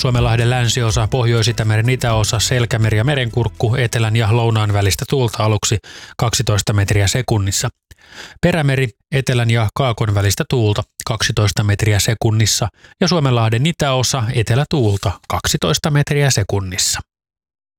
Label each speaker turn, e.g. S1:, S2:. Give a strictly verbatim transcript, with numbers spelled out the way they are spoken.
S1: Suomenlahden länsiosa, Pohjois-Itämeren itäosa, Selkämeri ja Merenkurkku, etelän ja lounaan välistä tuulta aluksi kaksitoista metriä sekunnissa. Perämeri, etelän ja kaakon välistä tuulta kaksitoista metriä sekunnissa ja Suomenlahden itäosa, etelätuulta kaksitoista metriä sekunnissa.